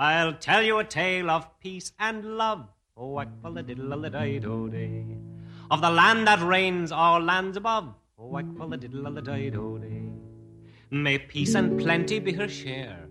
I'll tell you a tale of peace and love, oh, wackful-a-diddle-a-day-do-day, of the land that reigns all lands above, oh, wackful-a-diddle-a-day-do-day. May peace and plenty be her share,